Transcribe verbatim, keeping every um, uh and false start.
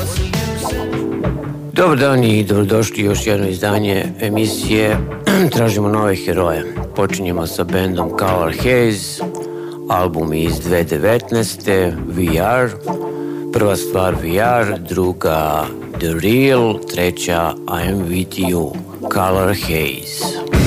Dobar dan i dobrodošli u još jedno izdanje emisije Tražimo nove heroje. Počinjemo sa bendom Color Haze, album iz dve tisuće devetnaeste. V R. Prva stvar V R, druga The Real, treća I Am With You. Color Haze.